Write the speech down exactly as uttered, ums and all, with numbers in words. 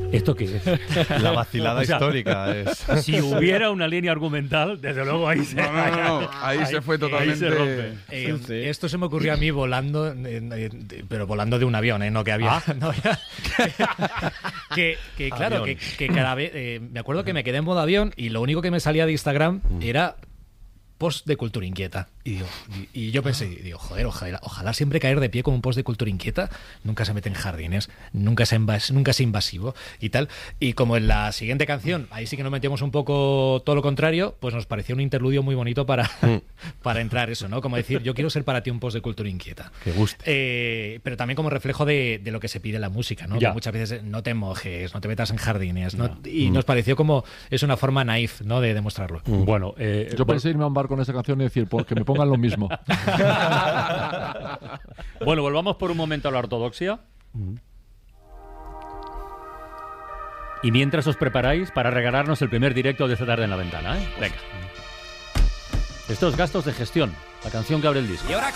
¿Esto qué es? La vacilada o sea, histórica es. Si hubiera una línea argumental, desde luego ahí se... No, no, no, no. Ahí, ahí se fue totalmente... Ahí se rompe. Eh, sí, sí. Esto se me ocurrió a mí volando, eh, eh, pero volando de un avión, ¿eh? No que había... Ah. No, que, que claro, que, que cada vez... Eh, me acuerdo que me quedé en modo avión y lo único que me salía de Instagram era post de Cultura Inquieta. Y, digo, y, y yo pensé, digo, joder, ojalá, ojalá siempre caer de pie con un post de Cultura Inquieta. Nunca se mete en jardines, nunca es, invas, nunca es invasivo y tal. Y como en la siguiente canción, ahí sí que nos metíamos un poco todo lo contrario, pues nos pareció un interludio muy bonito para, mm. para entrar eso, ¿no? Como decir, yo quiero ser para ti un post de Cultura Inquieta. Que guste. Eh, pero también como reflejo de, de lo que se pide en la música, ¿no? Que muchas veces no te mojes, no te metas en jardines, ¿no? No. Y mm. nos pareció como es una forma naif, ¿no? De demostrarlo. Mm. Bueno, eh, yo pensé irme a un bar con esa canción y decir, pues que me pongan lo mismo. Bueno, volvamos por un momento a la ortodoxia. Y mientras os preparáis para regalarnos el primer directo de esta tarde en La Ventana, ¿eh? Venga. Estos gastos de gestión, la canción que abre el disco. Y ahora